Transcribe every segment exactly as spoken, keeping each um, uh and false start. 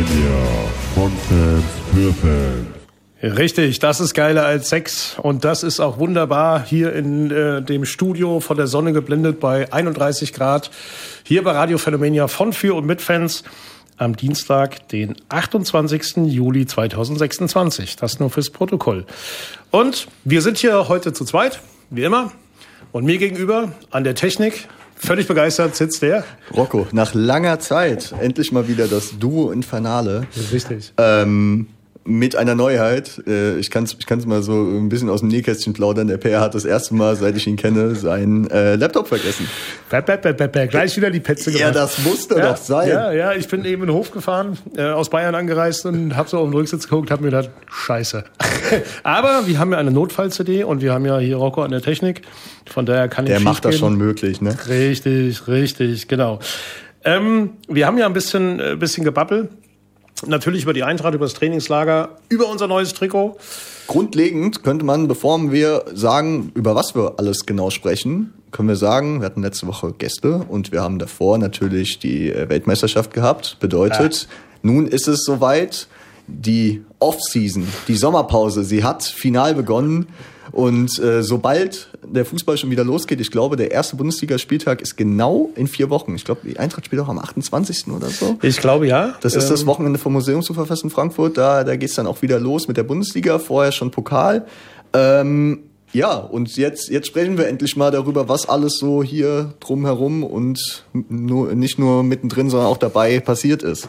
Filmania von Fans für Fans. Richtig, das ist geiler als Sex und das ist auch wunderbar hier in äh, dem Studio von der Sonne geblendet bei einunddreißig Grad. Hier bei Radio Filmania von, für und mit Fans am Dienstag, den achtundzwanzigsten Juli zweitausendsechsundzwanzig. Das nur fürs Protokoll. Und wir sind hier heute zu zweit, wie immer. Und mir gegenüber an der Technik, völlig begeistert, sitzt der Rocco, nach langer Zeit endlich mal wieder das Duo Infernale. Richtig. Ähm, mit einer Neuheit. Äh, ich kann es ich kann's mal so ein bisschen aus dem Nähkästchen plaudern. Der Per hat das erste Mal, seit ich ihn kenne, seinen äh, Laptop vergessen. Bäh, bäh, bäh, bäh, bäh. Gleich wieder die Petze gemacht. Ja, das musste ja, doch sein. Ja, ja, ich bin eben in den Hof gefahren, äh, aus Bayern angereist und habe so auf den Rücksitz geguckt, habe mir gedacht, scheiße. Aber wir haben ja eine Notfall-C D und wir haben ja hier Rocco an der Technik. Von daher kann ich Der macht das schon möglich, ne? Richtig, richtig, genau. Ähm, wir haben ja ein bisschen, äh, bisschen gebabbelt. Natürlich über die Eintracht, über das Trainingslager, über unser neues Trikot. Grundlegend könnte man, bevor wir sagen, über was wir alles genau sprechen, können wir sagen, wir hatten letzte Woche Gäste und wir haben davor natürlich die Weltmeisterschaft gehabt. Bedeutet, ja. Nun ist es soweit, die Off-Season, die Sommerpause, sie hat final begonnen. Und äh, sobald der Fußball schon wieder losgeht, ich glaube, der erste Bundesligaspieltag ist genau in vier Wochen. Ich glaube, die Eintracht spielt auch am achtundzwanzigsten oder so. Ich glaube, ja. Das ist ähm. das Wochenende vom Museumsuferfest in Frankfurt. Da, da geht's dann auch wieder los mit der Bundesliga. Vorher schon Pokal. Ähm, ja, und jetzt, jetzt sprechen wir endlich mal darüber, was alles so hier drumherum und nur, nicht nur mittendrin, sondern auch dabei passiert ist.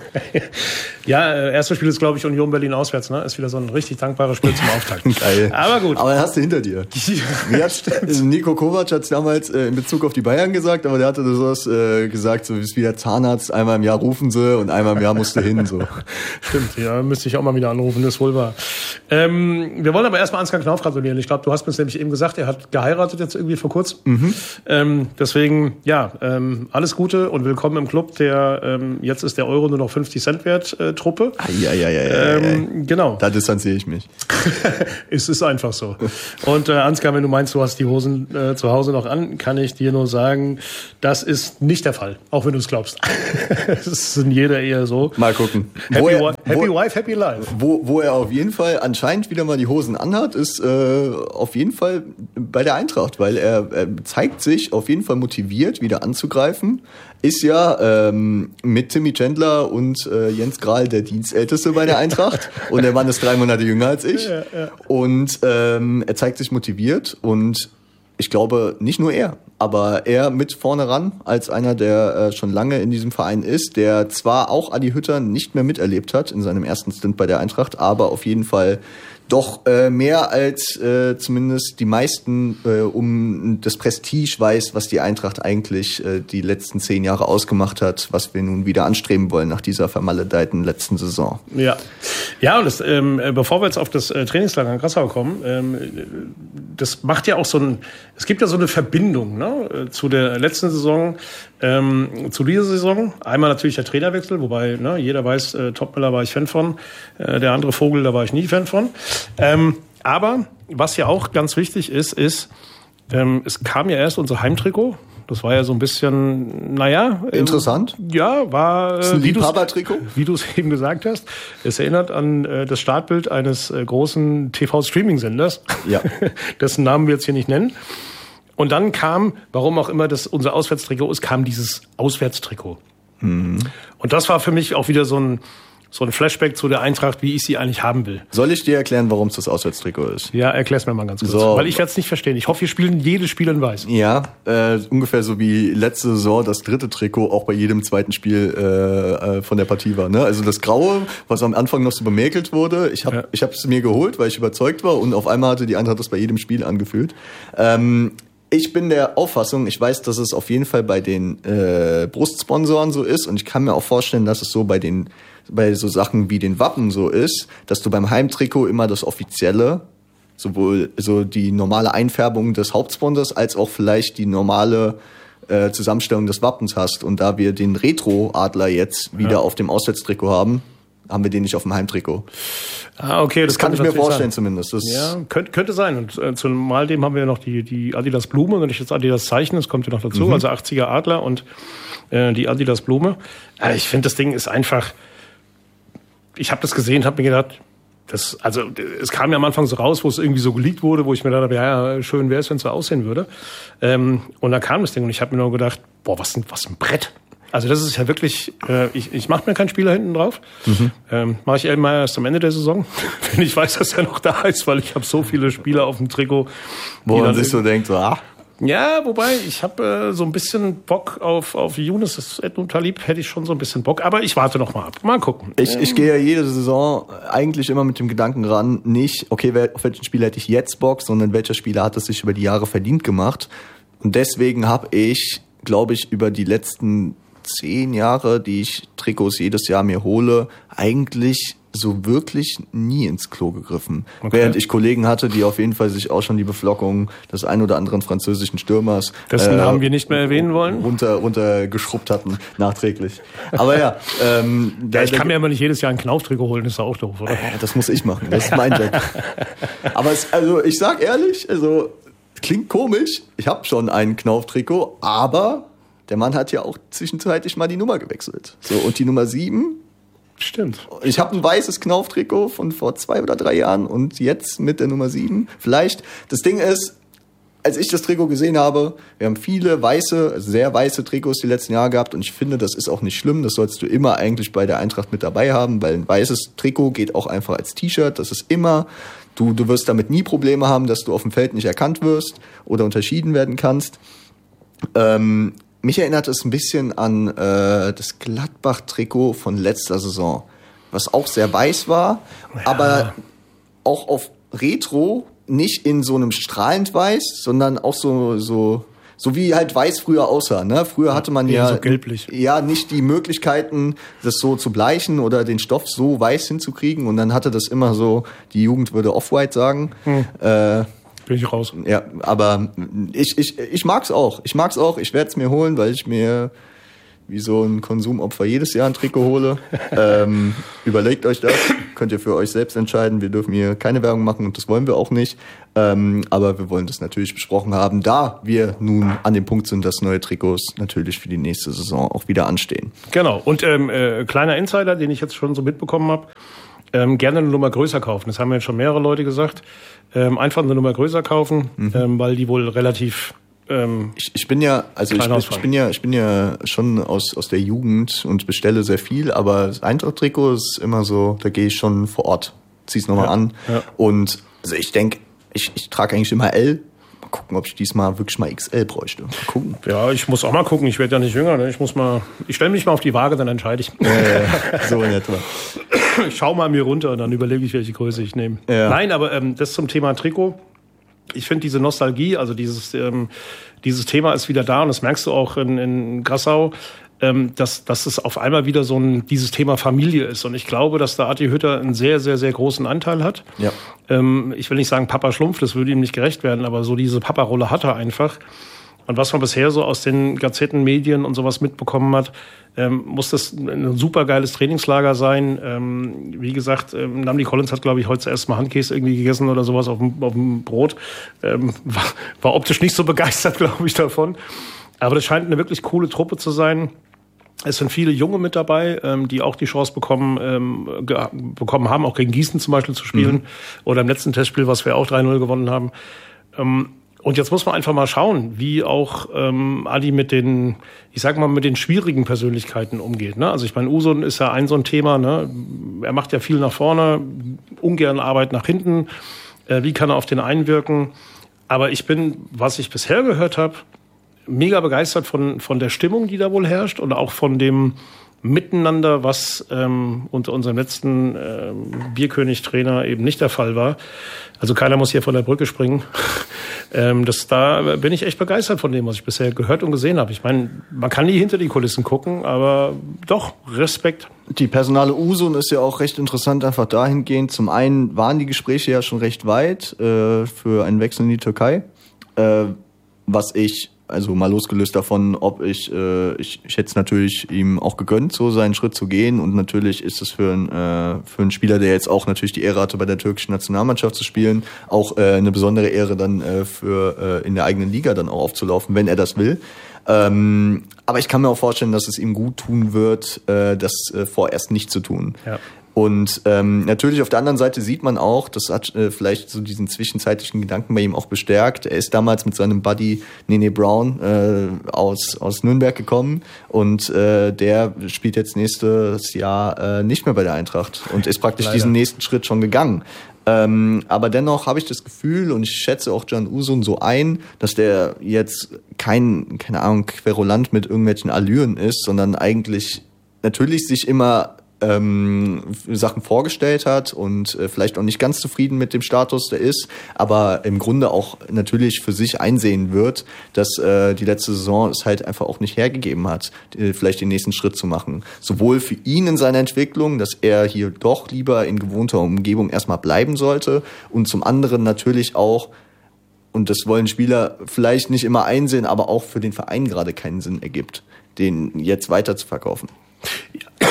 Ja, äh, erstes Spiel ist, glaube ich, Union Berlin auswärts, ne? Ist wieder so ein richtig dankbares Spiel zum Auftakt. Geil. Aber gut. Aber hast du hinter dir. Wie hat, Nico Kovac hat es damals äh, in Bezug auf die Bayern gesagt, aber der hatte sowas äh, gesagt, so wie der Zahnarzt, einmal im Jahr rufen sie und einmal im Jahr musst du hin. So. Stimmt, ja, müsste ich auch mal wieder anrufen, das ist wohl wahr. Ähm, wir wollen aber erstmal Ansgar Knauf gratulieren. Ich glaube, du hast mir nämlich eben gesagt, er hat geheiratet jetzt irgendwie vor kurzem. Mhm. Ähm, deswegen, ja, ähm, alles Gute und willkommen im Club. Der ähm, jetzt ist der Euro nur noch fünfzig Cent wert äh, Truppe. Ja, ja, ja, ja. Ähm, genau. Da distanziere ich mich. Es ist einfach so. Und äh, Ansgar, wenn du meinst, du hast die Hosen äh, zu Hause noch an, kann ich dir nur sagen, das ist nicht der Fall, auch wenn du es glaubst. Das ist in jeder Ehe so. Mal gucken. Happy, wo er, wi- happy wo, Wife, Happy Life. Wo, wo er auf jeden Fall anscheinend wieder mal die Hosen anhat, ist äh, auf jeden Fall bei der Eintracht, weil er, er zeigt sich auf jeden Fall motiviert, wieder anzugreifen. Ist ja ähm, mit Timmy Chandler und äh, Jens Grahl der Dienstälteste bei der Eintracht. Und der Mann ist drei Monate jünger als ich. Ja, ja. Und ähm, er zeigt sich motiviert und ich glaube, nicht nur er, aber er mit vorne ran als einer, der äh, schon lange in diesem Verein ist, der zwar auch Adi Hütter nicht mehr miterlebt hat in seinem ersten Stint bei der Eintracht, aber auf jeden Fall doch äh, mehr als äh, zumindest die meisten äh, um das Prestige weiß, was die Eintracht eigentlich äh, die letzten zehn Jahre ausgemacht hat, was wir nun wieder anstreben wollen nach dieser vermaledeiten letzten Saison. Ja, ja, und das, ähm, bevor wir jetzt auf das äh, Trainingslager in Grassau kommen, ähm, das macht ja auch so ein, es gibt ja so eine Verbindung, ne, zu der letzten Saison, ähm, zu dieser Saison. Einmal natürlich der Trainerwechsel, wobei ne, jeder weiß, äh, Topmöller war ich Fan von, äh, der andere Vogel, da war ich nie Fan von. Ähm, aber was ja auch ganz wichtig ist, ist, ähm, es kam ja erst unser Heimtrikot. Das war ja so ein bisschen, naja. Interessant. Ähm, ja, war, äh, wie du wie du es eben gesagt hast. Es erinnert an äh, das Startbild eines äh, großen T V-Streaming-Senders, ja. dessen Namen wir jetzt hier nicht nennen. Und dann kam, warum auch immer das unser Auswärtstrikot ist, kam dieses Auswärtstrikot. Mhm. Und das war für mich auch wieder so ein So ein Flashback zu der Eintracht, wie ich sie eigentlich haben will. Soll ich dir erklären, warum es das Auswärtstrikot ist? Ja, erklär's mir mal ganz kurz. So. Weil ich werde es nicht verstehen. Ich hoffe, wir spielen jedes Spiel in Weiß. Ja, äh, ungefähr so wie letzte Saison das dritte Trikot auch bei jedem zweiten Spiel äh, von der Partie war. Ne? Also das Graue, was am Anfang noch so bemäkelt wurde, ich habe ja. ich habe es mir geholt, weil ich überzeugt war und auf einmal hatte die Eintracht das bei jedem Spiel angefühlt. Ähm, Ich bin der Auffassung, ich weiß, dass es auf jeden Fall bei den äh, Brustsponsoren so ist und ich kann mir auch vorstellen, dass es so bei den bei so Sachen wie den Wappen so ist, dass du beim Heimtrikot immer das offizielle, sowohl so die normale Einfärbung des Hauptsponsors als auch vielleicht die normale äh, Zusammenstellung des Wappens hast. Und da wir den Retro-Adler jetzt wieder ja. auf dem Auswärtstrikot haben, haben wir den nicht auf dem Heimtrikot. Ah, okay, das, das kann ich mir vorstellen sein. zumindest. Das ja, könnte, könnte sein. Und äh, zumal dem haben wir noch die, die Adidas Blume und nicht das Adidas Zeichen, das kommt ja noch dazu, mhm. also achtziger Adler und äh, die Adidas Blume. Äh, ich finde, das Ding ist einfach, ich habe das gesehen, habe mir gedacht, das, also es kam ja am Anfang so raus, wo es irgendwie so geleakt wurde, wo ich mir dachte, ja, ja schön wäre es, wenn es so aussehen würde. Ähm, und dann kam das Ding und ich habe mir nur gedacht, boah, was ein, was ein Brett. Also das ist ja wirklich, äh, ich, ich mache mir keinen Spieler hinten drauf. Mhm. Ähm, mache ich immer erst am Ende der Saison, wenn ich weiß, dass er noch da ist, weil ich habe so viele Spieler auf dem Trikot. Wo man sich so denkt, so, ah. Ja, wobei, ich habe äh, so ein bisschen Bock auf, auf Yunus Talib, hätte ich schon so ein bisschen Bock, aber ich warte noch mal ab. Mal gucken. Ich, ich gehe ja jede Saison eigentlich immer mit dem Gedanken ran, nicht, okay, wer, auf welchen Spieler hätte ich jetzt Bock, sondern welcher Spieler hat es sich über die Jahre verdient gemacht. Und deswegen habe ich, glaube ich, über die letzten zehn Jahre, die ich Trikots jedes Jahr mir hole, eigentlich so wirklich nie ins Klo gegriffen. Okay. Während ich Kollegen hatte, die auf jeden Fall sich auch schon die Beflockung des ein oder anderen französischen Stürmers dessen äh, Namen wir nicht mehr erwähnen wollen, runter runter geschrubbt hatten, nachträglich. Aber ja, ähm, ja ich kann mir immer nicht jedes Jahr ein Knauf-Trikot holen, ist ja auch doof, oder? Äh, das muss ich machen, das ist mein Job. Aber es, also ich sag ehrlich, also klingt komisch, ich habe schon ein Knauf-Trikot, aber der Mann hat ja auch zwischenzeitlich mal die Nummer gewechselt. So, und die Nummer sieben. Stimmt. Ich habe ein weißes Knauf-Trikot von vor zwei oder drei Jahren und jetzt mit der Nummer sieben. Vielleicht. Das Ding ist, als ich das Trikot gesehen habe, wir haben viele weiße, sehr weiße Trikots die letzten Jahre gehabt und ich finde, das ist auch nicht schlimm. Das sollst du immer eigentlich bei der Eintracht mit dabei haben, weil ein weißes Trikot geht auch einfach als T-Shirt. Das ist immer, du, du wirst damit nie Probleme haben, dass du auf dem Feld nicht erkannt wirst oder unterschieden werden kannst. Ähm, Mich erinnert es ein bisschen an äh, das Gladbach-Trikot von letzter Saison, was auch sehr weiß war, ja. aber auch auf Retro, nicht in so einem strahlend weiß, sondern auch so so so wie halt weiß früher aussah. Ne? Früher hatte man ja, ja so gelblich. ja nicht die Möglichkeiten, das so zu bleichen oder den Stoff so weiß hinzukriegen und dann hatte das immer so, die Jugend würde Off-White sagen. Hm. Äh, Bin ich raus. Ja, aber ich, ich, ich mag's auch. Ich mag's auch. Ich werde es mir holen, weil ich mir wie so ein Konsumopfer jedes Jahr ein Trikot hole. ähm, überlegt euch das. Könnt ihr für euch selbst entscheiden. Wir dürfen hier keine Werbung machen und das wollen wir auch nicht. Ähm, aber wir wollen das natürlich besprochen haben, da wir nun an dem Punkt sind, dass neue Trikots natürlich für die nächste Saison auch wieder anstehen. Genau. Und ähm, äh, kleiner Insider, den ich jetzt schon so mitbekommen habe. Ähm, gerne eine Nummer größer kaufen. Das haben mir jetzt schon mehrere Leute gesagt. Ähm, einfach eine Nummer größer kaufen, mhm. ähm, weil die wohl relativ ähm, ich, ich bin ja, also ich, ich bin ja, ich bin ja schon aus aus der Jugend und bestelle sehr viel, aber das Eintracht-Trikot ist immer so, da gehe ich schon vor Ort, zieh's nochmal ja, an ja. und also ich denke, ich, ich trage eigentlich immer L. Mal gucken, ob ich diesmal wirklich mal X L bräuchte. Mal gucken. Ja, ich muss auch mal gucken. Ich werde ja nicht jünger. Ne? Ich muss mal, ich stelle mich mal auf die Waage, dann entscheide ich. Ja, so in etwa. Ich schaue mal an mir runter und dann überlege ich, welche Größe ich nehme. Ja. Nein, aber ähm, das zum Thema Trikot. Ich finde diese Nostalgie, also dieses ähm, dieses Thema ist wieder da und das merkst du auch in, in Grassau, ähm, dass dass es auf einmal wieder so ein dieses Thema Familie ist und ich glaube, dass da Adi Hütter einen sehr sehr sehr großen Anteil hat. Ja. Ähm, ich will nicht sagen Papa Schlumpf, das würde ihm nicht gerecht werden, aber so diese Papa-Rolle hat er einfach. Und was man bisher so aus den Gazetten, Medien und sowas mitbekommen hat, ähm, muss das ein super geiles Trainingslager sein. Ähm, wie gesagt, ähm, Namdi Collins hat, glaube ich, heute zuerst mal Handkäse irgendwie gegessen oder sowas auf dem, auf dem Brot. Ähm, war, war optisch nicht so begeistert, glaube ich, davon. Aber das scheint eine wirklich coole Truppe zu sein. Es sind viele Junge mit dabei, ähm, die auch die Chance bekommen, ähm, ge- bekommen haben, auch gegen Gießen zum Beispiel zu spielen. Mhm. Oder im letzten Testspiel, was wir auch drei null gewonnen haben. Ähm, Und jetzt muss man einfach mal schauen, wie auch ähm, Adi mit den, ich sag mal, mit den schwierigen Persönlichkeiten umgeht. Ne? Also ich meine, Usun ist ja ein so ein Thema. Ne? Er macht ja viel nach vorne, ungern Arbeit nach hinten. Äh, wie kann er auf den einwirken? Aber ich bin, was ich bisher gehört habe, mega begeistert von von der Stimmung, die da wohl herrscht und auch von dem Miteinander, was ähm, unter unserem letzten ähm, Bierkönig-Trainer eben nicht der Fall war. Also keiner muss hier von der Brücke springen. ähm, das, da bin ich echt begeistert von dem, was ich bisher gehört und gesehen habe. Ich meine, man kann nie hinter die Kulissen gucken, aber doch, Respekt. Die Personale Usun ist ja auch recht interessant, einfach dahingehend. Zum einen waren die Gespräche ja schon recht weit äh, für einen Wechsel in die Türkei, äh, was ich Also mal losgelöst davon, ob ich, äh, ich, ich hätte es natürlich ihm auch gegönnt, so seinen Schritt zu gehen. Und natürlich ist es für, ein, äh, für einen Spieler, der jetzt auch natürlich die Ehre hatte, bei der türkischen Nationalmannschaft zu spielen, auch äh, eine besondere Ehre dann äh, für äh, in der eigenen Liga dann auch aufzulaufen, wenn er das will. Ähm, aber ich kann mir auch vorstellen, dass es ihm gut tun wird, äh, das äh, vorerst nicht zu tun. Ja. Und ähm, natürlich auf der anderen Seite sieht man auch, das hat äh, vielleicht so diesen zwischenzeitlichen Gedanken bei ihm auch bestärkt. Er ist damals mit seinem Buddy Nene Brown äh, aus aus Nürnberg gekommen und äh, der spielt jetzt nächstes Jahr äh, nicht mehr bei der Eintracht und ist praktisch Leider. diesen nächsten Schritt schon gegangen. Ähm, aber dennoch habe ich das Gefühl, und ich schätze auch Can Uzun so ein, dass der jetzt kein, keine Ahnung, Querulant mit irgendwelchen Allüren ist, sondern eigentlich natürlich sich immer ähm, Sachen vorgestellt hat und äh, vielleicht auch nicht ganz zufrieden mit dem Status, der ist, aber im Grunde auch natürlich für sich einsehen wird, dass äh, die letzte Saison es halt einfach auch nicht hergegeben hat, äh, vielleicht den nächsten Schritt zu machen. Sowohl für ihn in seiner Entwicklung, dass er hier doch lieber in gewohnter Umgebung erstmal bleiben sollte, und zum anderen natürlich auch, und das wollen Spieler vielleicht nicht immer einsehen, aber auch für den Verein gerade keinen Sinn ergibt, den jetzt weiter zu verkaufen. Ja.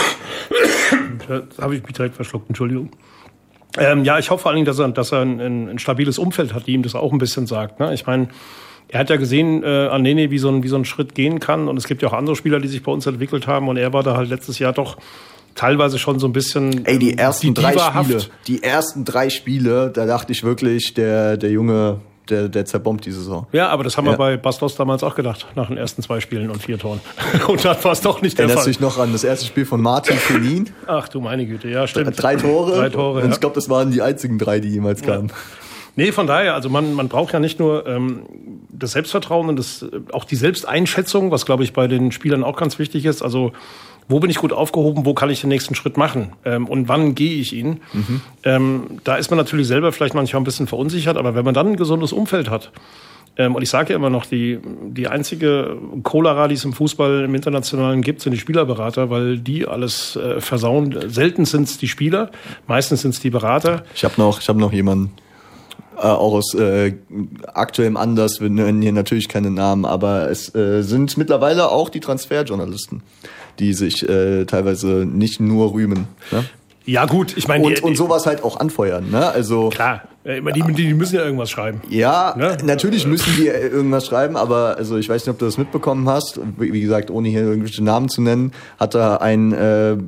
Da habe ich mich direkt verschluckt, Entschuldigung. Ähm, ja, ich hoffe vor allen Dingen, dass er, dass er ein, ein stabiles Umfeld hat, die ihm das auch ein bisschen sagt. Ne? Ich meine, er hat ja gesehen äh, an Nene, wie so, ein, wie so ein Schritt gehen kann. Und es gibt ja auch andere Spieler, die sich bei uns entwickelt haben. Und er war da halt letztes Jahr doch teilweise schon so ein bisschen Ey, die ersten die drei Spiele, die ersten drei Spiele, da dachte ich wirklich, der, der Junge... Der, der zerbombt die Saison. Ja, aber das haben ja. wir bei Bastos damals auch gedacht, nach den ersten zwei Spielen und vier Toren. Und dann war es doch nicht der Fall. Erinnerst du dich noch an das erste Spiel von Martin Fenin? Ach du meine Güte, ja, stimmt. Drei Tore. Drei Tore, und ja. ich glaube, das waren die einzigen drei, die jemals kamen. Ja. Nee, von daher, also man, man braucht ja nicht nur ähm, das Selbstvertrauen und das, auch die Selbsteinschätzung, was, glaube ich, bei den Spielern auch ganz wichtig ist. Also wo bin ich gut aufgehoben, wo kann ich den nächsten Schritt machen ähm, und wann gehe ich ihn. Mhm. Ähm, da ist man natürlich selber vielleicht manchmal ein bisschen verunsichert, aber wenn man dann ein gesundes Umfeld hat, ähm, und ich sage ja immer noch, die, die einzige Cholera, die es im Fußball im Internationalen gibt, sind die Spielerberater, weil die alles äh, versauen. Selten sind es die Spieler, meistens sind es die Berater. Ich habe noch, ich hab noch jemanden, äh, auch aus äh, aktuellem Anlass, wir nennen hier natürlich keine Namen, aber es äh, sind mittlerweile auch die Transferjournalisten, die sich äh, teilweise nicht nur rühmen. Ne? Ja gut, ich meine... Und, und sowas halt auch anfeuern. Ne? Also klar, die, die müssen ja irgendwas schreiben. Ja, ne? Natürlich müssen die irgendwas schreiben, aber also ich weiß nicht, ob du das mitbekommen hast. Wie gesagt, ohne hier irgendwelche Namen zu nennen, hat da ein äh,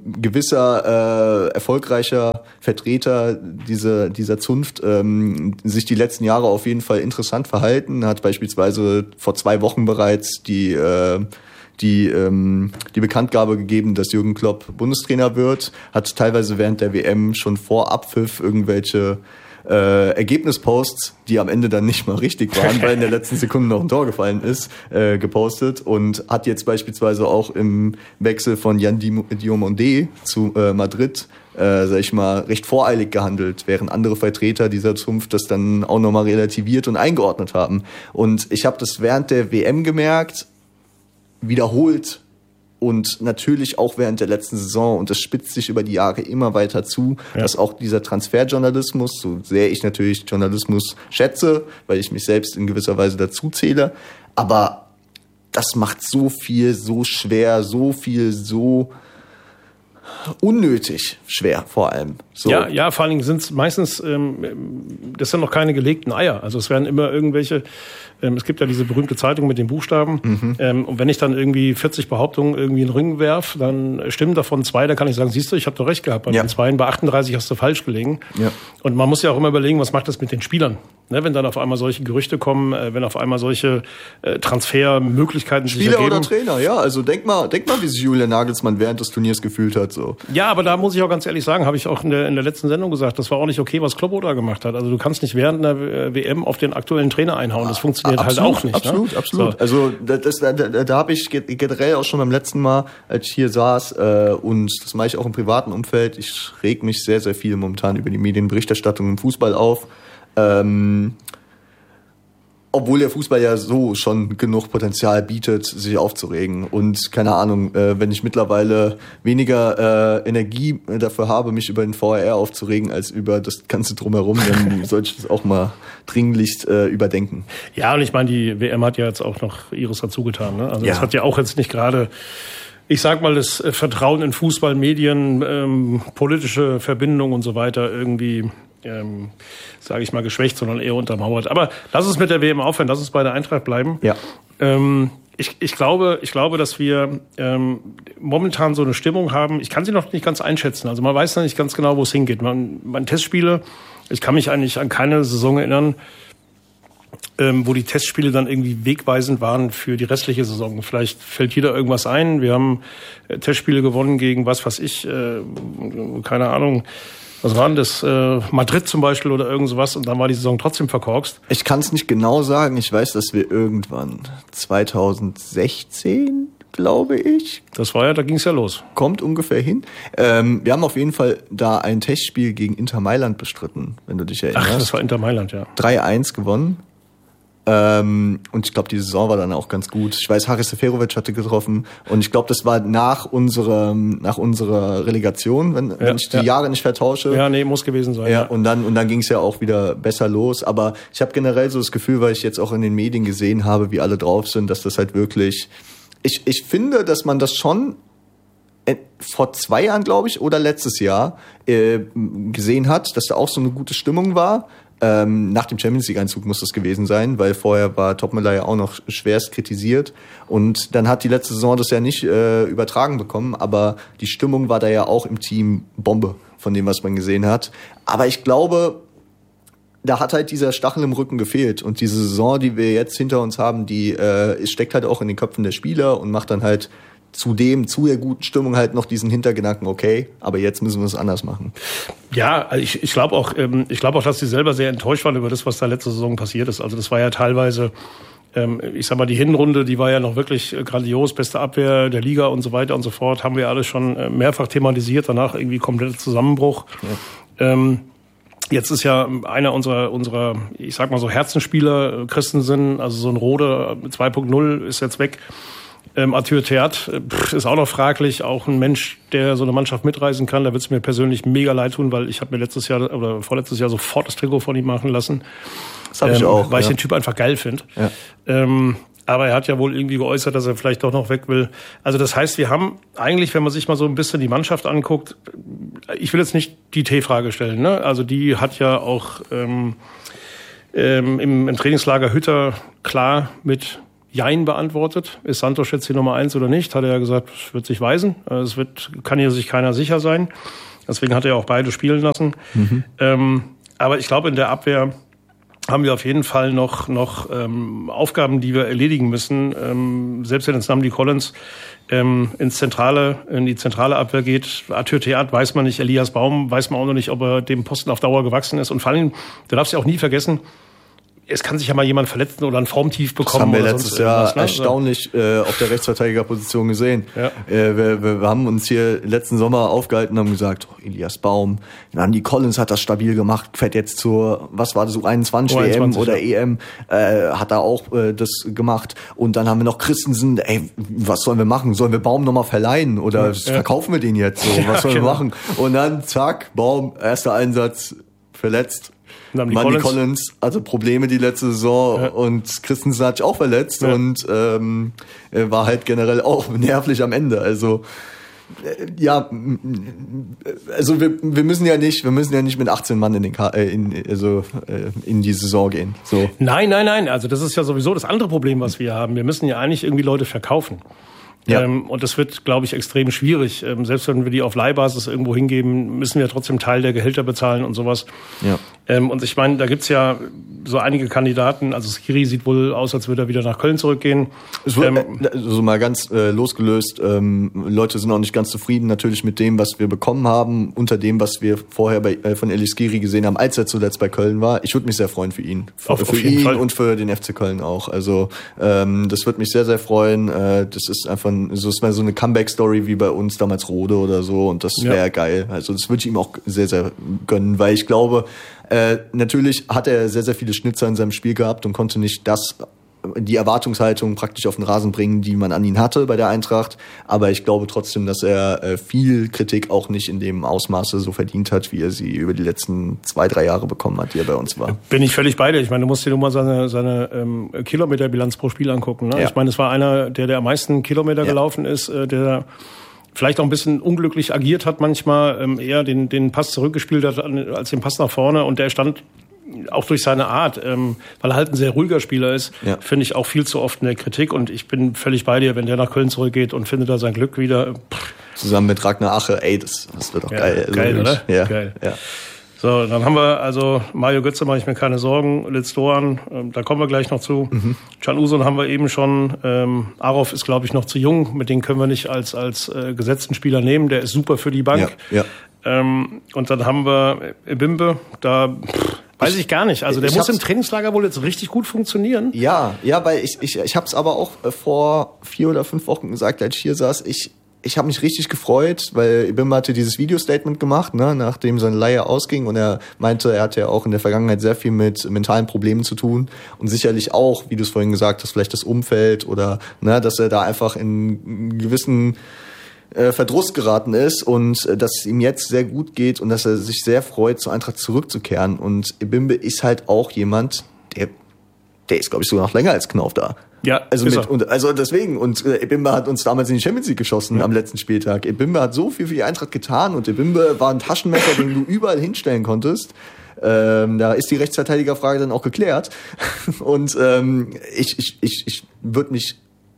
gewisser äh, erfolgreicher Vertreter dieser, dieser Zunft ähm, sich die letzten Jahre auf jeden Fall interessant verhalten, hat beispielsweise vor zwei Wochen bereits die... Äh, die ähm, die Bekanntgabe gegeben, dass Jürgen Klopp Bundestrainer wird, hat teilweise während der W M schon vor Abpfiff irgendwelche äh, Ergebnisposts, die am Ende dann nicht mal richtig waren, weil in der letzten Sekunde noch ein Tor gefallen ist, äh, gepostet, und hat jetzt beispielsweise auch im Wechsel von Yan Diomande zu äh, Madrid Äh, sag ich mal, recht voreilig gehandelt, während andere Vertreter dieser Zunft das dann auch nochmal relativiert und eingeordnet haben. Und ich habe das während der W M gemerkt, wiederholt und natürlich auch während der letzten Saison, und das spitzt sich über die Jahre immer weiter zu, ja. dass auch dieser Transferjournalismus, so sehr ich natürlich Journalismus schätze, weil ich mich selbst in gewisser Weise dazu zähle, aber das macht so viel, so schwer, so viel, so unnötig schwer vor allem. So. Ja, ja, vor allen Dingen sind es meistens, ähm, das sind noch keine gelegten Eier. Also es werden immer irgendwelche, ähm, es gibt ja diese berühmte Zeitung mit den Buchstaben. Mhm. Ähm, und wenn ich dann irgendwie vierzig Behauptungen irgendwie in den Ring werf, dann stimmen davon zwei, da kann ich sagen, siehst du, ich habe doch recht gehabt. Bei ja. den zweien, bei achtunddreißig hast du falsch gelegen. Ja. Und man muss ja auch immer überlegen, was macht das mit den Spielern? Ne, wenn dann auf einmal solche Gerüchte kommen, äh, wenn auf einmal solche äh, Transfermöglichkeiten sich ergeben. Spieler oder Trainer, ja. Also denk mal, denk mal, wie sich Julian Nagelsmann während des Turniers gefühlt hat. So. Ja, aber da muss ich auch ganz ehrlich sagen, habe ich auch in der, in der letzten Sendung gesagt, das war auch nicht okay, was Kloppo da gemacht hat. Also du kannst nicht während der W M auf den aktuellen Trainer einhauen. Das funktioniert absolut, halt auch nicht. Absolut, ne? absolut. So. Also das, da, da, da habe ich generell auch schon beim letzten Mal, als ich hier saß, äh, und das mache ich auch im privaten Umfeld, ich reg mich sehr, sehr viel momentan über die Medienberichterstattung im Fußball auf. Ähm, Obwohl der Fußball ja so schon genug Potenzial bietet, sich aufzuregen. Und keine Ahnung, äh, wenn ich mittlerweile weniger äh, Energie dafür habe, mich über den V A R aufzuregen, als über das Ganze drumherum, dann sollte ich das auch mal dringlichst äh, überdenken. Ja, und ich meine, die W M hat ja jetzt auch noch ihres dazu getan. Ne? Also ja. das hat ja auch jetzt nicht gerade, ich sag mal, das Vertrauen in Fußball, Medien, ähm, politische Verbindungen und so weiter irgendwie... Ähm, sage ich mal, geschwächt, sondern eher untermauert. Aber lass uns mit der W M aufhören, lass uns bei der Eintracht bleiben. Ja. Ähm, ich, ich glaube, ich glaube, dass wir ähm, momentan so eine Stimmung haben. Ich kann sie noch nicht ganz einschätzen. Also man weiß noch nicht ganz genau, wo es hingeht. Man, man Testspiele. Ich kann mich eigentlich an keine Saison erinnern, ähm, wo die Testspiele dann irgendwie wegweisend waren für die restliche Saison. Vielleicht fällt jeder irgendwas ein. Wir haben äh, Testspiele gewonnen gegen was weiß ich, äh, keine Ahnung. Was war denn das? Äh, Madrid zum Beispiel oder irgend sowas und dann war die Saison trotzdem verkorkst. Ich kann es nicht genau sagen. Ich weiß, dass wir irgendwann zwanzig sechzehn, glaube ich. Das war ja, da ging es ja los. Kommt ungefähr hin. Ähm, wir haben auf jeden Fall da ein Testspiel gegen Inter Mailand bestritten, wenn du dich erinnerst. Ach, das war Inter Mailand, ja. drei eins gewonnen. Ähm, und ich glaube, die Saison war dann auch ganz gut. Ich weiß, Haris Seferovic hatte getroffen und ich glaube, das war nach unserem, nach unserer Relegation, wenn, ja, wenn ich die ja. Jahre nicht vertausche. Ja, nee, muss gewesen sein. Ja, ja. und dann und dann ging es ja auch wieder besser los. Aber ich habe generell so das Gefühl, weil ich jetzt auch in den Medien gesehen habe, wie alle drauf sind, dass das halt wirklich. Ich ich finde, dass man das schon vor zwei Jahren, glaube ich, oder letztes Jahr äh, gesehen hat, dass da auch so eine gute Stimmung war. Ähm, nach dem Champions-League-Einzug muss das gewesen sein, weil vorher war Topmöller ja auch noch schwerst kritisiert und dann hat die letzte Saison das ja nicht äh, übertragen bekommen, aber die Stimmung war da ja auch im Team Bombe von dem, was man gesehen hat. Aber ich glaube, da hat halt dieser Stachel im Rücken gefehlt und diese Saison, die wir jetzt hinter uns haben, die äh, steckt halt auch in den Köpfen der Spieler und macht dann halt zudem, zu der guten Stimmung halt noch diesen Hintergedanken, okay, aber jetzt müssen wir es anders machen. Ja, also ich, ich glaube auch, ähm, ich glaube auch, dass sie selber sehr enttäuscht waren über das, was da letzte Saison passiert ist. Also das war ja teilweise, ähm, ich sag mal, die Hinrunde, die war ja noch wirklich grandios, beste Abwehr der Liga und so weiter und so fort, haben wir alles schon mehrfach thematisiert, danach irgendwie kompletter Zusammenbruch. Ja. Ähm, Jetzt ist ja einer unserer, unserer, ich sag mal so Herzensspieler, Christensen, also so ein Rode zwei Punkt null ist jetzt weg. Ähm, Arthur Theat ist auch noch fraglich, auch ein Mensch, der so eine Mannschaft mitreisen kann. Da wird es mir persönlich mega leid tun, weil ich habe mir letztes Jahr oder vorletztes Jahr sofort das Trikot von ihm machen lassen. Das habe ich ähm, auch. Weil ja. ich den Typ einfach geil finde. Ja. Ähm, aber er hat ja wohl irgendwie geäußert, dass er vielleicht doch noch weg will. Also das heißt, wir haben eigentlich, wenn man sich mal so ein bisschen die Mannschaft anguckt, ich will jetzt nicht die T-Frage stellen, ne? Also die hat ja auch ähm, ähm, im, im Trainingslager Hütter klar mit Jein beantwortet. Ist Santos jetzt die Nummer eins oder nicht? Hat er ja gesagt, es wird sich weisen. Es wird, kann hier sich keiner sicher sein. Deswegen hat er auch beide spielen lassen. Mhm. Ähm, aber ich glaube, in der Abwehr haben wir auf jeden Fall noch noch ähm, Aufgaben, die wir erledigen müssen. Ähm, selbst wenn jetzt Namdi Collins ähm, ins zentrale, in die zentrale Abwehr geht, Arthur Theat weiß man nicht, Elias Baum weiß man auch noch nicht, ob er dem Posten auf Dauer gewachsen ist. Und vor allem, du darfst ja auch nie vergessen, es kann sich ja mal jemand verletzen oder ein Formtief bekommen. Das haben wir oder letztes Jahr ne? erstaunlich äh, auf der Rechtsverteidigerposition gesehen. Ja. Äh, wir, wir, wir haben uns hier letzten Sommer aufgehalten und haben gesagt, oh, Elias Baum, Andy Collins hat das stabil gemacht, fährt jetzt zur, was war das, U einundzwanzig, U einundzwanzig W M oder ja. E M, äh, hat da auch äh, das gemacht. Und dann haben wir noch Christensen, ey, was sollen wir machen? Sollen wir Baum nochmal verleihen oder ja. verkaufen wir den jetzt? So, was sollen ja, wir machen? Und dann, zack, Baum, erster Einsatz, verletzt. Mandy Collins. Collins hatte Probleme die letzte Saison ja. und Christensen hat sich auch verletzt ja. und ähm, war halt generell auch nervlich am Ende. Also äh, ja, also wir, wir müssen ja nicht, wir müssen ja nicht mit achtzehn Mann in den Ka- äh, in, also äh, in die Saison gehen. So. Nein, nein, nein. Also das ist ja sowieso das andere Problem, was wir haben. Wir müssen ja eigentlich irgendwie Leute verkaufen. Ja. Ähm, und das wird, glaube ich, extrem schwierig. Ähm, selbst wenn wir die auf Leihbasis irgendwo hingeben, müssen wir trotzdem Teil der Gehälter bezahlen und sowas. Ja. Ähm, und ich meine, da gibt's ja so einige Kandidaten. Also Skiri sieht wohl aus, als würde er wieder nach Köln zurückgehen. Es wird, ähm, also mal ganz äh, losgelöst. Ähm, Leute sind auch nicht ganz zufrieden natürlich mit dem, was wir bekommen haben, unter dem, was wir vorher bei, äh, von Elis Skiri gesehen haben, als er zuletzt bei Köln war. Ich würde mich sehr freuen für ihn. Für, auf, für auf ihn Fall. Und für den F C Köln auch. Also ähm, das würde mich sehr, sehr freuen. Äh, das ist einfach so, es wäre so eine Comeback-Story wie bei uns damals Rode oder so und das wäre ja. geil. Also das würde ich ihm auch sehr, sehr gönnen, weil ich glaube, äh, natürlich hat er sehr, sehr viele Schnitzer in seinem Spiel gehabt und konnte nicht das, die Erwartungshaltung praktisch auf den Rasen bringen, die man an ihn hatte bei der Eintracht. Aber ich glaube trotzdem, dass er äh, viel Kritik auch nicht in dem Ausmaße so verdient hat, wie er sie über die letzten zwei, drei Jahre bekommen hat, die er bei uns war. Bin ich völlig bei dir. Ich meine, du musst dir nur mal seine, seine ähm, Kilometerbilanz pro Spiel angucken. Ne? Ja. Ich meine, es war einer, der der am meisten Kilometer ja. gelaufen ist, äh, der vielleicht auch ein bisschen unglücklich agiert hat manchmal, ähm, eher den, den Pass zurückgespielt hat als den Pass nach vorne und der stand auch durch seine Art, ähm, weil er halt ein sehr ruhiger Spieler ist, ja. finde ich auch viel zu oft in der Kritik. Und ich bin völlig bei dir, wenn der nach Köln zurückgeht und findet da sein Glück wieder. Pff. Zusammen mit Ragnar Ache, ey, das, das wird doch ja, geil. Geil, also oder? Ja, geil. Ja. So, dann haben wir also Mario Götze, mache ich mir keine Sorgen, Litz Doan, ähm, da kommen wir gleich noch zu. Mhm. Can Uzun haben wir eben schon. Ähm, Arov ist, glaube ich, noch zu jung, mit dem können wir nicht als als äh, gesetzten Spieler nehmen, der ist super für die Bank. Ja, ja. Ähm, und dann haben wir Ebimbe, da pff, weiß ich, ich gar nicht. Also der muss im Trainingslager wohl jetzt richtig gut funktionieren. Ja, ja, weil ich ich ich habe es aber auch äh, vor vier oder fünf Wochen gesagt, als ich hier saß, ich Ich habe mich richtig gefreut, weil Ebimbe hatte dieses Video-Statement gemacht, ne, nachdem seine Leihe ausging, und er meinte, er hatte ja auch in der Vergangenheit sehr viel mit mentalen Problemen zu tun und sicherlich auch, wie du es vorhin gesagt hast, vielleicht das Umfeld oder ne, dass er da einfach in einen gewissen äh, Verdruss geraten ist und äh, dass es ihm jetzt sehr gut geht und dass er sich sehr freut, zur Eintracht zurückzukehren. Und Ebimbe ist halt auch jemand, der der ist, glaube ich, sogar noch länger als Knauf da. Ja, also mit und also deswegen und äh, Ebimbe hat uns damals in die Champions League geschossen, ja, am letzten Spieltag. Ebimbe hat so viel für die Eintracht getan und Ebimbe war ein Taschenmesser, den du überall hinstellen konntest. Ähm, da ist die Rechtsverteidigerfrage dann auch geklärt. Und ähm, ich ich ich ich würde mich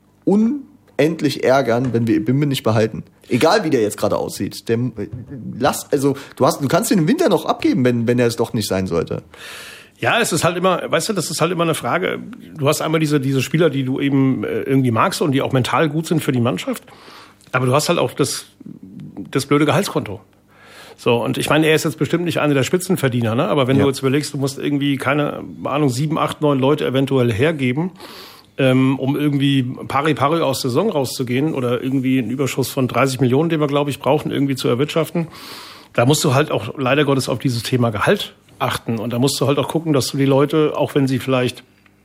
unendlich ärgern, wenn wir Ebimbe nicht behalten. Egal wie der jetzt gerade aussieht. Der lass also du hast du kannst ihn im Winter noch abgeben, wenn wenn er es doch nicht sein sollte. Ja, es ist halt immer, weißt du, das ist halt immer eine Frage. Du hast einmal diese diese Spieler, die du eben irgendwie magst und die auch mental gut sind für die Mannschaft. Aber du hast halt auch das das blöde Gehaltskonto. So, und ich meine, er ist jetzt bestimmt nicht einer der Spitzenverdiener, ne? Aber wenn ja. du jetzt überlegst, du musst irgendwie, keine Ahnung, sieben, acht, neun Leute eventuell hergeben, ähm, um irgendwie pari pari aus der Saison rauszugehen oder irgendwie einen Überschuss von dreißig Millionen, den wir, glaube ich, brauchen, irgendwie zu erwirtschaften. Da musst du halt auch leider Gottes auf dieses Thema Gehalt achten. Und da musst du halt auch gucken, dass du die Leute, auch wenn sie vielleicht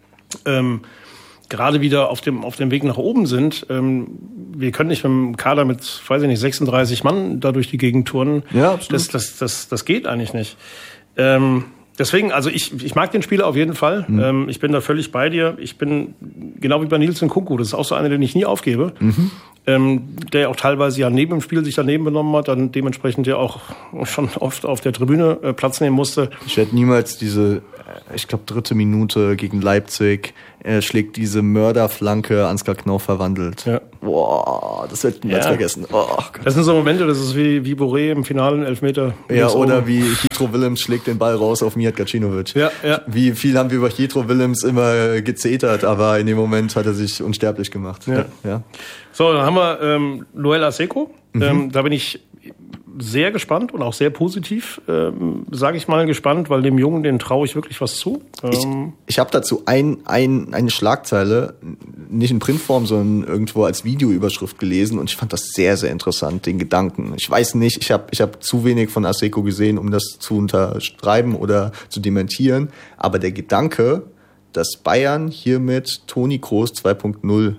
ähm, gerade wieder auf dem auf dem Weg nach oben sind, ähm, wir können nicht mit einem Kader mit, weiß ich nicht, sechsunddreißig Mann da durch die Gegend turnen. Ja, absolut. Das, das, das, das geht eigentlich nicht. Ähm, deswegen, also ich, ich mag den Spieler auf jeden Fall. Mhm. Ähm, ich bin da völlig bei dir. Ich bin genau wie bei Nils Nkunku. Das ist auch so einer, den ich nie aufgebe. Mhm. Ähm, der auch teilweise ja neben dem Spiel sich daneben benommen hat, dann dementsprechend ja auch schon oft auf der Tribüne äh, Platz nehmen musste. Ich werde niemals diese, ich glaube, dritte Minute gegen Leipzig, er schlägt diese Mörderflanke Ansgar Knauf verwandelt. Ja. Boah, das hätte ich niemals ja. vergessen. Oh, das sind so Momente, das ist wie, wie Boré im finalen Elfmeter. Ja, oder oben. Wie Hitro Willems schlägt den Ball raus auf Mijat Gacinovic. Ja, ja. Wie viel haben wir über Hitro Willems immer gezetert, aber in dem Moment hat er sich unsterblich gemacht. Ja. Ja. So, dann haben wir ähm, Noel Aseko. Mhm. Ähm, da bin ich sehr gespannt und auch sehr positiv, ähm, sage ich mal, gespannt, weil dem Jungen, den traue ich wirklich was zu. Ähm ich ich habe dazu ein, ein, eine Schlagzeile, nicht in Printform, sondern irgendwo als Videoüberschrift gelesen und ich fand das sehr, sehr interessant, den Gedanken. Ich weiß nicht, ich habe ich hab zu wenig von Aseko gesehen, um das zu unterschreiben oder zu dementieren, aber der Gedanke, dass Bayern hiermit Toni Kroos zwei Punkt null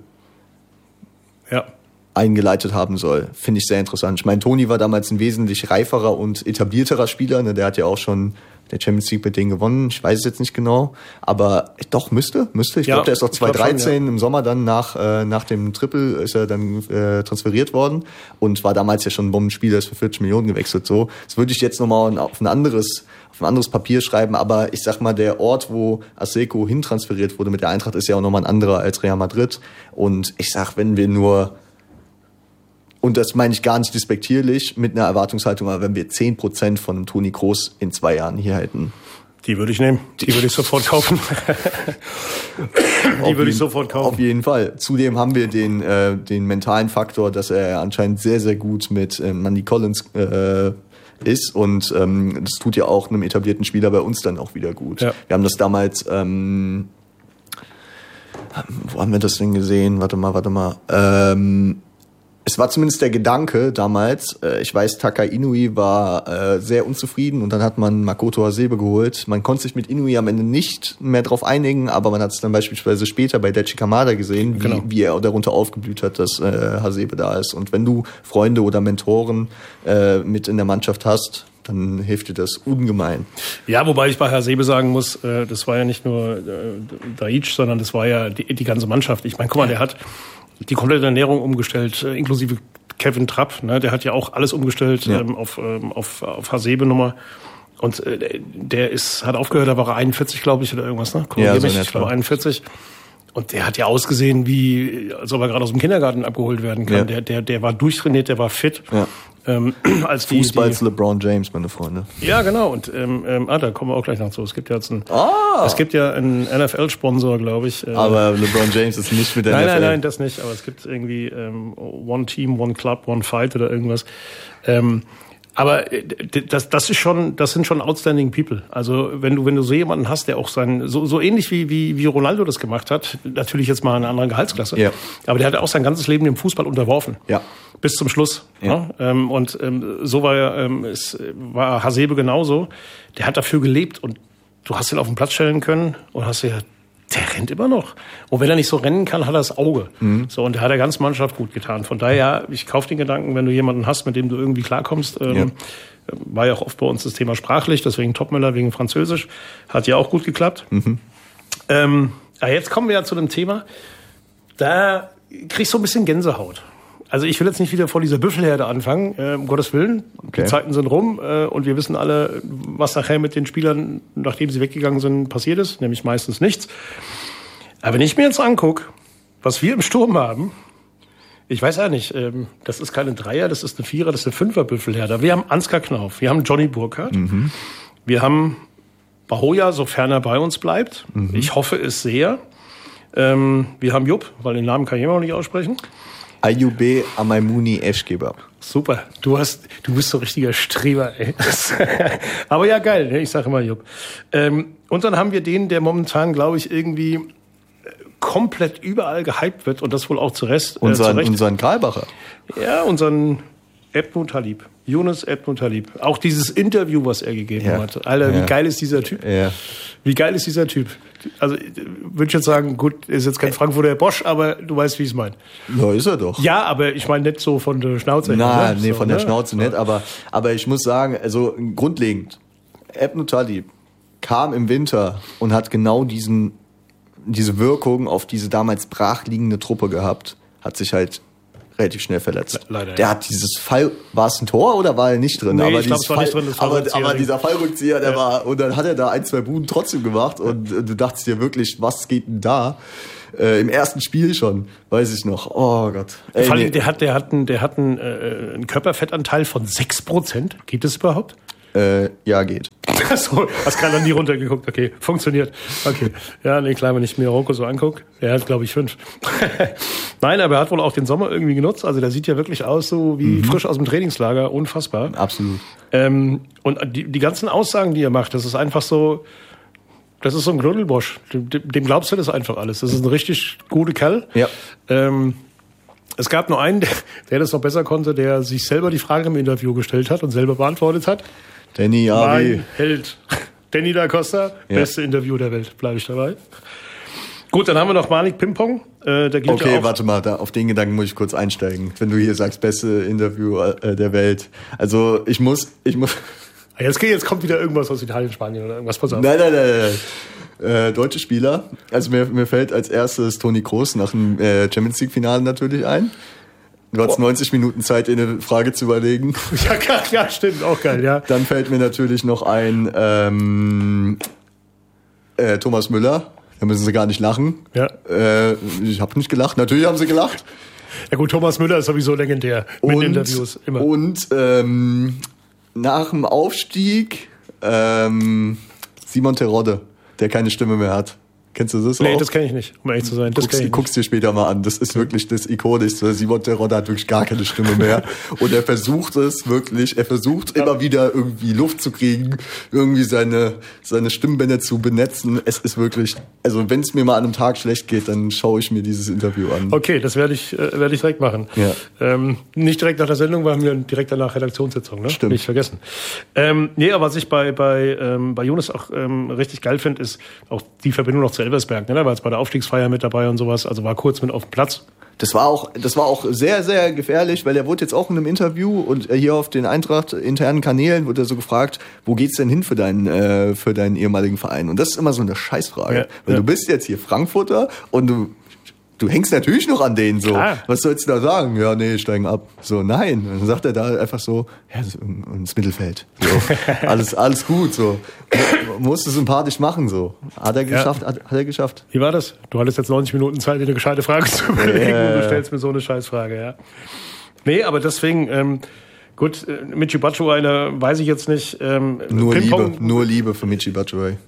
ja. eingeleitet haben soll, finde ich sehr interessant. Ich meine, Toni war damals ein wesentlich reiferer und etablierterer Spieler. Ne? Der hat ja auch schon der Champions League mit denen gewonnen. Ich weiß es jetzt nicht genau, aber doch müsste, müsste. Ich ja, glaube, der ist auch zwanzig dreizehn ja. im Sommer dann nach äh, nach dem Triple ist er dann äh, transferiert worden und war damals ja schon ein Bombenspieler, ist für vierzig Millionen gewechselt. So, das würde ich jetzt nochmal auf ein anderes auf ein anderes Papier schreiben, aber ich sag mal, der Ort, wo Aseko hintransferiert wurde mit der Eintracht, ist ja auch nochmal ein anderer als Real Madrid. Und ich sag, wenn wir nur, und das meine ich gar nicht despektierlich, mit einer Erwartungshaltung, aber wenn wir zehn Prozent von einem Toni Kroos in zwei Jahren hier hätten. Die würde ich nehmen. Die würde ich sofort kaufen. Die würde ich sofort kaufen. Auf jeden Fall. Zudem haben wir den, äh, den mentalen Faktor, dass er anscheinend sehr, sehr gut mit äh, Mandy Collins äh, ist und ähm, das tut ja auch einem etablierten Spieler bei uns dann auch wieder gut. Ja. Wir haben das damals, ähm, wo haben wir das denn gesehen? Warte mal, warte mal. Ähm, es war zumindest der Gedanke damals, äh, ich weiß, Taka Inui war äh, sehr unzufrieden und dann hat man Makoto Hasebe geholt. Man konnte sich mit Inui am Ende nicht mehr drauf einigen, aber man hat es dann beispielsweise später bei Daichi Kamada gesehen, wie, genau. wie er darunter aufgeblüht hat, dass äh, Hasebe da ist. Und wenn du Freunde oder Mentoren äh, mit in der Mannschaft hast, dann hilft dir das ungemein. Ja, wobei ich bei Hasebe sagen muss, äh, das war ja nicht nur äh, Daic, sondern das war ja die, die ganze Mannschaft. Ich meine, guck mal, der hat die komplette Ernährung umgestellt, äh, inklusive Kevin Trapp, ne, der hat ja auch alles umgestellt ja. ähm, auf, ähm, auf, auf Hasebe-Nummer. Und äh, der ist, hat aufgehört, da war er einundvierzig, glaube ich, oder irgendwas, ne? Ja, so mich, ich glaube einundvierzig. Und der hat ja ausgesehen, wie als ob er gerade aus dem Kindergarten abgeholt werden kann. Ja. Der, der, der war durchtrainiert, der war fit. Ja. Ähm, als die, Fußball die, LeBron James, meine Freunde. Ja, genau. Und ähm, ähm, ah, da kommen wir auch gleich noch zu. Es gibt ja jetzt einen, ah. es gibt ja einen N F L-Sponsor, glaube ich. Äh, aber LeBron James ist nicht mit der nein, N F L. Nein, nein, das nicht. Aber es gibt irgendwie ähm, One Team, One Club, One Fight oder irgendwas. Ähm, Aber das, das ist schon, das sind schon outstanding people. Also wenn du, wenn du so jemanden hast, der auch sein, so, so ähnlich wie, wie, wie Ronaldo das gemacht hat, natürlich jetzt mal in einer anderen Gehaltsklasse. Ja. Aber der hat auch sein ganzes Leben dem Fußball unterworfen. Ja. Bis zum Schluss. Ja. Ja. Und ähm, so war ja, ähm, es war Hasebe genauso. Der hat dafür gelebt und du hast ihn auf den Platz stellen können und hast ja, der rennt immer noch. Und wenn er nicht so rennen kann, hat er das Auge. Mhm. So, und der hat der ganzen Mannschaft gut getan. Von daher, ich kaufe den Gedanken, wenn du jemanden hast, mit dem du irgendwie klarkommst. Ähm, ja. War ja auch oft bei uns das Thema sprachlich, deswegen Topmüller wegen Französisch. Hat ja auch gut geklappt. Mhm. Ähm, aber jetzt kommen wir ja zu dem Thema, da kriegst du so ein bisschen Gänsehaut. Also ich will jetzt nicht wieder vor dieser Büffelherde anfangen, äh, um Gottes Willen. Okay. Die Zeiten sind rum äh, und wir wissen alle, was nachher mit den Spielern, nachdem sie weggegangen sind, passiert ist, nämlich meistens nichts. Aber wenn ich mir jetzt angucke, was wir im Sturm haben, ich weiß ja nicht, ähm, das ist keine Dreier, das ist eine Vierer, das ist eine Fünfer-Büffelherde. Wir haben Ansgar Knauf, wir haben Johnny Burkhardt, mhm. wir haben Bahoja, sofern er bei uns bleibt. Mhm. Ich hoffe es sehr. Ähm, wir haben Jupp, weil den Namen kann ich immer noch nicht aussprechen. Ayoube Amaimouni Eschgeber. Super, du hast, du bist so richtiger Streber, ey. Aber ja, geil, ne? Ich sage immer Jupp. Ähm, und dann haben wir den, der momentan, glaube ich, irgendwie komplett überall gehypt wird und das wohl auch zu Rest. Unseren, äh, zurecht. unseren Karlbacher. Ja, unseren Ebn Talib. Yunus Ebn Talib. Auch dieses Interview, was er gegeben ja. hat. Alter, wie ja. geil ist dieser Typ? Ja. Wie geil ist dieser Typ? Also, würde ich jetzt sagen, gut, ist jetzt kein Frankfurter Bosch, aber du weißt, wie ich es meine. Ja, ist er doch. Ja, aber ich meine nicht so von der Schnauze. Nein, nee, so, von der ne? Schnauze nicht, aber, aber ich muss sagen, also grundlegend, Ebn Talib kam im Winter und hat genau diesen, diese Wirkung auf diese damals brachliegende Truppe gehabt, hat sich halt relativ schnell verletzt. Leider, der ja. hat dieses Fall, war es ein Tor oder war er nicht drin? Nee, aber ich glaube, es war Fall, nicht drin. Das aber, aber dieser Fallrückzieher, der ja. war, und dann hat er da ein, zwei Buden trotzdem gemacht und du dachtest dir wirklich, was geht denn da? Äh, Im ersten Spiel schon, weiß ich noch. Oh Gott. Ey, Vor allem, nee. der hat, der hat einen, der hat einen, äh, einen Körperfettanteil von sechs Prozent. Geht das überhaupt? Äh, ja, geht. So, hast gerade noch nie runtergeguckt. Okay, funktioniert. Okay. Ja, nee, klar, wenn ich mir Rocco so angucke, er hat, glaube ich, fünf. Nein, aber er hat wohl auch den Sommer irgendwie genutzt. Also der sieht ja wirklich aus so wie mhm. frisch aus dem Trainingslager. Unfassbar. Absolut. Ähm, und die, die ganzen Aussagen, die er macht, das ist einfach so, das ist so ein Knuddelbosch. Dem, dem glaubst du das einfach alles. Das ist ein richtig guter Kerl. Ja. Ähm, es gab nur einen, der, der das noch besser konnte, der sich selber die Frage im Interview gestellt hat und selber beantwortet hat. Danny Avi. Mein Held. Danny da Costa, ja. Beste Interview der Welt, bleibe ich dabei. Gut, dann haben wir noch Manik Pimpong. Äh, der gilt okay, ja auch. Warte mal, da, auf den Gedanken muss ich kurz einsteigen. Wenn du hier sagst, beste Interview äh, der Welt. Also ich muss, ich muss. Jetzt, jetzt kommt wieder irgendwas aus Italien, Spanien oder irgendwas. Pass auf. Nein, nein, nein, nein. Äh, deutsche Spieler. Also mir, mir fällt als erstes Toni Kroos nach dem äh, Champions League Finale natürlich ein. Du hattest neunzig Minuten Zeit, eine Frage zu überlegen. Ja, ja, stimmt, auch geil, ja. Dann fällt mir natürlich noch ein ähm, äh, Thomas Müller. Da müssen sie gar nicht lachen. Ja. Äh, ich habe nicht gelacht. Natürlich haben sie gelacht. Ja gut, Thomas Müller ist sowieso legendär mit und, Interviews immer. Und ähm, nach dem Aufstieg ähm, Simon Terodde, der keine Stimme mehr hat. Kennst du das nee, auch? Nee, das kenne ich nicht, um ehrlich zu sein. Das guckst, guck's dir später mal an. Das ist wirklich das Ikonischste. Simon Terodde hat wirklich gar keine Stimme mehr. Und er versucht es wirklich, er versucht ja. immer wieder irgendwie Luft zu kriegen, irgendwie seine, seine Stimmbänder zu benetzen. Es ist wirklich, also wenn es mir mal an einem Tag schlecht geht, dann schaue ich mir dieses Interview an. Okay, das werde ich, äh, werde ich direkt machen. Ja. Ähm, nicht direkt nach der Sendung, weil haben wir direkt danach Redaktionssitzung, ne? Stimmt. Nicht vergessen. Ähm, nee, aber was ich bei, bei, ähm, bei Yunus auch ähm, richtig geil finde, ist auch die Verbindung noch zu Elversberg, ne? Da war jetzt bei der Aufstiegsfeier mit dabei und sowas, also war kurz mit auf dem Platz. Das war auch, das war auch sehr, sehr gefährlich, weil er wurde jetzt auch in einem Interview und hier auf den Eintracht internen Kanälen wurde er so gefragt, wo geht's denn hin für deinen, äh, für deinen ehemaligen Verein? Und das ist immer so eine Scheißfrage, ja, weil ja. du bist jetzt hier Frankfurter und du du hängst natürlich noch an denen so. Klar. Was sollst du da sagen? Ja, nee, steigen ab. So, nein. Dann sagt er da einfach so, ja, so ins Mittelfeld. So, alles, alles gut, so. Musste sympathisch machen, so. Hat er geschafft, ja. hat, hat er geschafft. Wie war das? Du hattest jetzt neunzig Minuten Zeit, dir eine gescheite Frage zu überlegen Ja. und du stellst mir so eine Scheißfrage, ja. Nee, aber deswegen, ähm, gut, äh, Michy Batshuayi, da weiß ich jetzt nicht. Ähm, Nur Ping-Pong, Liebe, nur Liebe für Michy Batshuayi.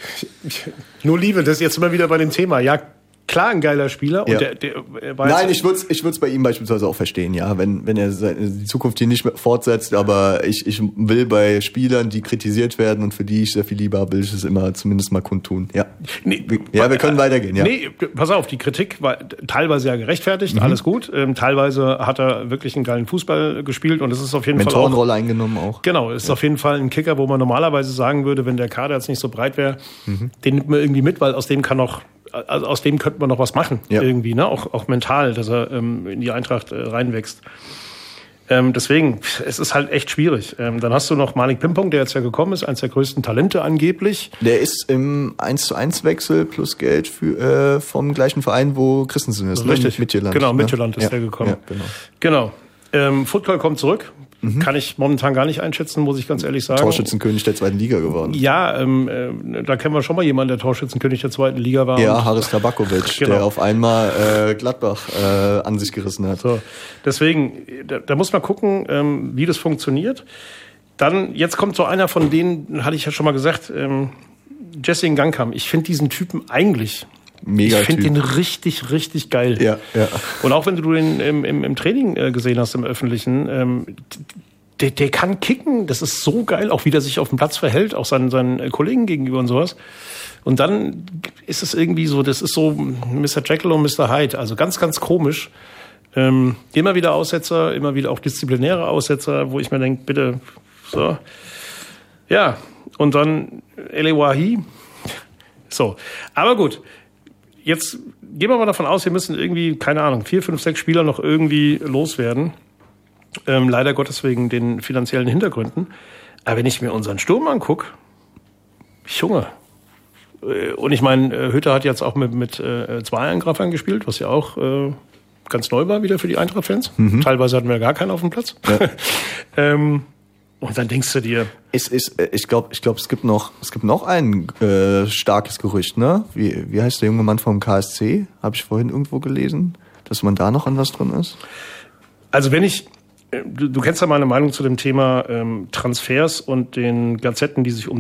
Nur Liebe, das ist jetzt immer wieder bei dem Thema. Ja, klar, ein geiler Spieler. Und Ja. der, der, der war Nein, jetzt- ich würde es ich würd's bei ihm beispielsweise auch verstehen, ja, wenn, wenn er seine, die Zukunft hier nicht mehr fortsetzt, aber ich, ich will bei Spielern, die kritisiert werden und für die ich sehr viel Liebe habe, will ich es immer zumindest mal kundtun. Ja, Nee, ja wir können weitergehen, ja. Nee, pass auf, die Kritik war teilweise ja gerechtfertigt, mhm. alles gut. Ähm, teilweise hat er wirklich einen geilen Fußball gespielt und es ist auf jeden Fall auch... Mentorenrolle eingenommen auch. Genau, es ist ja. auf jeden Fall ein Kicker, wo man normalerweise sagen würde, wenn der Kader jetzt nicht so breit wäre, mhm. den nimmt man irgendwie mit, weil aus dem kann noch... Also aus dem könnte man noch was machen, ja. irgendwie, ne? Auch, auch mental, dass er ähm, in die Eintracht äh, reinwächst. Ähm, deswegen, es ist halt echt schwierig. Ähm, dann hast du noch Malik Pimpong, der jetzt ja gekommen ist, eines der größten Talente angeblich. Der ist im eins zu eins Wechsel plus Geld für, äh, vom gleichen Verein, wo Christensen ist. Richtig, ne? Midtjylland. Genau, ne? Midtjylland ist ja. der gekommen. Ja, genau. Genau. Ähm, Football kommt zurück. Mhm. Kann ich momentan gar nicht einschätzen, muss ich ganz ehrlich sagen. Torschützenkönig der zweiten Liga geworden. Ja, ähm, äh, da kennen wir schon mal jemanden, der Torschützenkönig der zweiten Liga war. Ja, Haris Tabakovic, genau. der auf einmal äh, Gladbach äh, an sich gerissen hat. So, deswegen, da, da muss man gucken, ähm, wie das funktioniert. Dann, jetzt kommt so einer von denen, hatte ich ja schon mal gesagt, ähm, Jesse Ngankam. Ich finde diesen Typen eigentlich... Mega ich finde Typ. den richtig, richtig geil. Ja, ja. Und auch wenn du den im, im, im Training äh, gesehen hast, im Öffentlichen, ähm, der, der kann kicken. Das ist so geil, auch wie der sich auf dem Platz verhält, auch seinen, seinen Kollegen gegenüber und sowas. Und dann ist es irgendwie so, das ist so Mister Jekyll und Mister Hyde. Also ganz, ganz komisch. Ähm, immer wieder Aussetzer, immer wieder auch disziplinäre Aussetzer, wo ich mir denke, bitte, so. Ja, und dann El Ewahi. So, aber gut. Jetzt gehen wir mal davon aus, wir müssen irgendwie, keine Ahnung, vier, fünf, sechs Spieler noch irgendwie loswerden. Ähm, leider Gottes wegen den finanziellen Hintergründen. Aber wenn ich mir unseren Sturm angucke, Junge. Und ich meine, Hütter hat jetzt auch mit, mit äh, zwei Angreifern gespielt, was ja auch äh, ganz neu war wieder für die Eintracht-Fans. Mhm. Teilweise hatten wir gar keinen auf dem Platz. Ja. ähm, Und dann denkst du dir... Es ist, ich glaube, ich glaube, es gibt noch, es gibt noch ein äh, starkes Gerücht, ne? Wie, wie heißt der junge Mann vom K S C? Habe ich vorhin irgendwo gelesen, dass man da noch an was drin ist? Also wenn ich... Du, du kennst ja meine Meinung zu dem Thema ähm, Transfers und den Gazetten, die sich um